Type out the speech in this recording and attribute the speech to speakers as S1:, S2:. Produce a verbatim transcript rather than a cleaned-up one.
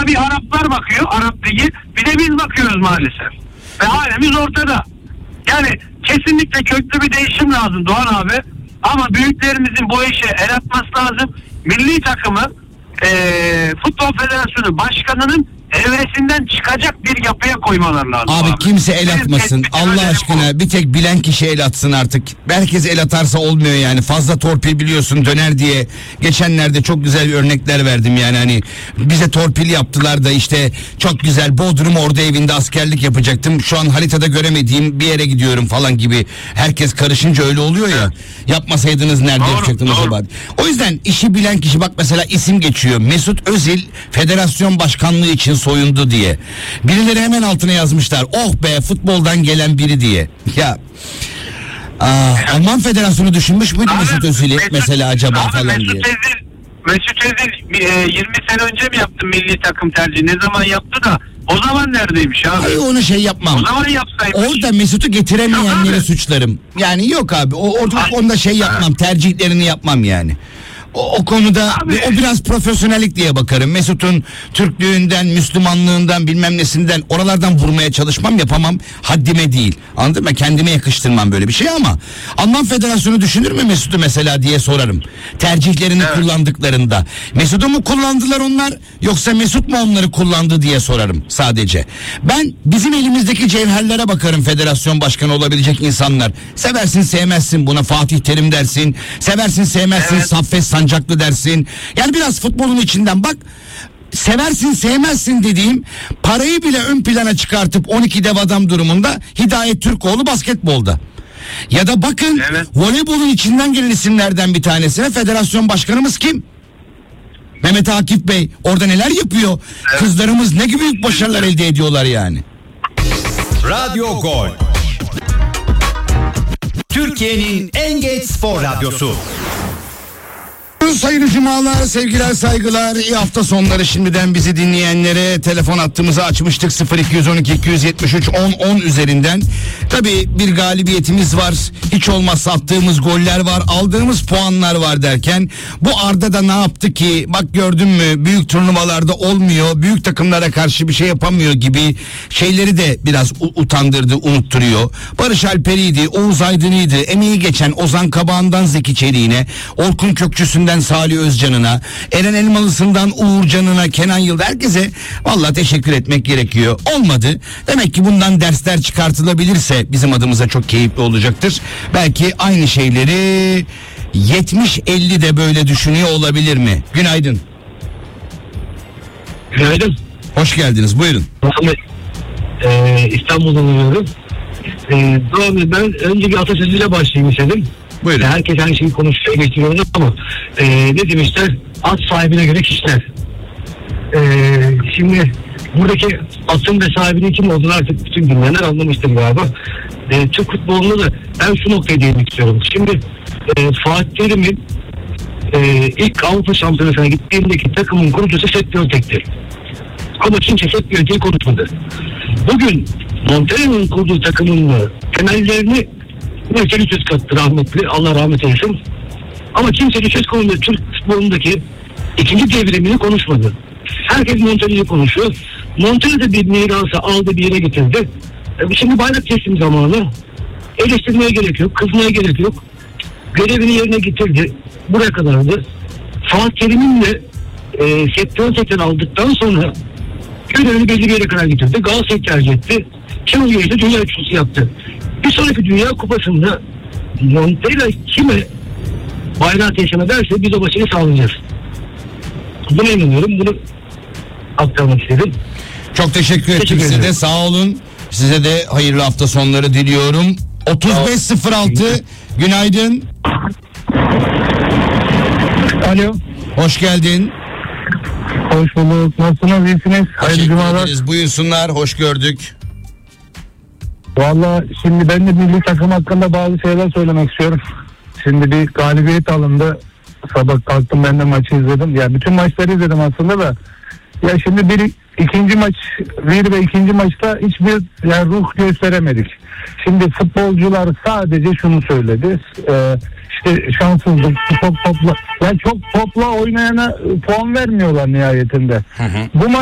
S1: Buna bir Araplar bakıyor, Arap Ligi, bir de biz bakıyoruz maalesef. Ve halimiz ortada. Yani kesinlikle köklü bir değişim lazım Doğan abi. Ama büyüklerimizin bu işe el atması lazım. Milli takımı e, Futbol Federasyonu Başkanı'nın evresinden çıkacak bir yapıya koymalar lazım.
S2: Abi, abi. kimse el atmasın. Allah aşkına
S1: bu.
S2: Bir tek bilen kişi el atsın artık. Herkes el atarsa olmuyor yani. Fazla torpil biliyorsun döner diye. Geçenlerde çok güzel örnekler verdim yani hani bize torpil yaptılar da işte çok güzel Bodrum orada evinde askerlik yapacaktım. Şu an haritada göremediğim bir yere gidiyorum falan gibi. Herkes karışınca öyle oluyor ya. Yapmasaydınız nerede
S1: doğru,
S2: yapacaktınız
S1: doğru.
S2: acaba? O yüzden işi bilen kişi bak mesela isim geçiyor. Mesut Özil federasyon başkanlığı için soyundu diye. Birileri hemen altına yazmışlar. Oh be futboldan gelen biri diye. Ya aa, Alman Federasyonu düşünmüş müydü
S1: Abi,
S2: Mesut Özil'i
S1: Mesut,
S2: mesela acaba
S1: abi,
S2: falan
S1: Mesut
S2: diye.
S1: Özil, Mesut Özil e, yirmi sene önce mi yaptı milli takım tercihi? Ne zaman yaptı da o zaman neredeymiş abi?
S2: Hayır onu şey yapmam.
S1: O zaman yapsaymış.
S2: Orada Mesut'u getiremeyenleri suçlarım. Yani yok abi. O orada onda şey yapmam. Tercihlerini yapmam yani. O, o konuda
S1: Abi.
S2: o biraz profesyonellik diye bakarım. Mesut'un Türklüğünden, Müslümanlığından bilmem nesinden oralardan vurmaya çalışmam, yapamam. Haddime değil. Anladın mı? Kendime yakıştırmam böyle bir şey ama Alman Federasyonu düşünür mü Mesut'u mesela diye sorarım. Tercihlerini evet. kullandıklarında. Mesut'u mu kullandılar onlar yoksa Mesut mu onları kullandı diye sorarım sadece. Ben bizim elimizdeki cevherlere bakarım federasyon başkanı olabilecek insanlar. Seversin sevmezsin buna Fatih Terim dersin. Seversin sevmezsin evet. Saffet Sancaklı dersin. Yani biraz futbolun içinden bak. Seversin sevmezsin dediğim parayı bile ön plana çıkartıp on iki dev adam durumunda Hidayet Türkoğlu basketbolda. Ya da bakın evet. voleybolun içinden gelen isimlerden bir tanesine federasyon başkanımız kim? Mehmet Akif Bey orada neler yapıyor? Evet. Kızlarımız ne gibi büyük başarılar elde ediyorlar yani.
S3: Radyo Gol. Türkiye'nin en geç spor radyosu.
S2: Sayın cumalar, sevgiler, saygılar, iyi hafta sonları şimdiden bizi dinleyenlere telefon hattımızı açmıştık sıfır iki on iki iki yetmiş üç on on üzerinden. Tabii bir galibiyetimiz var, hiç olmazsa attığımız goller var, aldığımız puanlar var derken bu Arda da ne yaptı ki bak gördün mü büyük turnuvalarda olmuyor, büyük takımlara karşı bir şey yapamıyor gibi şeyleri de biraz utandırdı, unutturuyor. Barış Alper'iydi, Oğuz Aydın'ıydı, emeği geçen Ozan Kabağı'ndan Zeki Çelik'ine, Orkun Kökçüsü'nden Salih Özcan'ına, Eren Elmalısı'ndan Uğurcan'ına, Kenan Yıldız, herkese vallahi teşekkür etmek gerekiyor. Olmadı. Demek ki bundan dersler çıkartılabilirse bizim adımıza çok keyifli olacaktır. Belki aynı şeyleri yetmiş elli de böyle düşünüyor olabilir mi? Günaydın.
S4: Günaydın.
S2: Hoş geldiniz. Buyurun.
S4: Ee, İstanbul'dan arıyorum. Ee, ben önce bir atasözüyle başlayayım istedim.
S2: Buyurun.
S4: Herkes her şeyi konuşuyor geçiriyor ama e, ne demişler? At sahibine göre kişiler. E, şimdi buradaki atın ve sahibinin kim olduğunu artık bütün dinleyenler anlamıştır galiba. E, Türk futbolunda da ben şu noktaya değinmek istiyorum. Şimdi e, Fatih Terim'in e, ilk Avrupa Şampiyonası'na gittiğindeki takımın kurucusu Sepp Göltek'tir. Ama kimse Sepp Göltek'i konuşmadı. Bugün Montella'nın kurduğu takımın temellerini Nefseli söz kattı rahmetli. Allah rahmet eylesin. Ama kimse de söz konuda Türk futbolundaki ikinci devrimini konuşmadı. Herkes Montella'yı konuşuyor. Montella da bir mirası aldı, bir yere getirdi. Şimdi bayrak teslim zamanı. Eleştirmeye gerek yok, kızmaya gerek yok. Görevini yerine getirdi. Buraya kadardı. Fatih Terim'in de e, sektör tekrar aldıktan sonra görevini belli bir yere kadar getirdi. Galatasaray tercih etti. Kim üyesi dünya üçüncüsü yaptı. Bir sonraki Dünya Kupası'nda Montella kime bayrağı teslim ederse biz o başarıyı sağlayacağız. Buna inanıyorum. Bunu aktarmak istedim.
S2: Çok teşekkür ettim size de. Sağ olun. Size de hayırlı hafta sonları diliyorum. otuz beş sıfır altı günaydın.
S5: Alo.
S2: Hoş geldin.
S5: Hoş bulduk. Nasılsınız? İyisiniz? Hayırlı cumalar.
S2: Buyursunlar. Hoş gördük.
S5: Valla şimdi ben de milli takım hakkında bazı şeyler söylemek istiyorum. Şimdi bir galibiyet alındı. Sabah kalktım ben de maçı izledim. Ya bütün maçları izledim aslında da. Ya şimdi bir ikinci maç bir ve ikinci maçta hiçbir yani ruh gösteremedik. Şimdi futbolcular sadece şunu söyledi. Ee, işte şanssızlık, çok topla. Yani çok topla oynayana puan vermiyorlar nihayetinde. Hı hı. Bu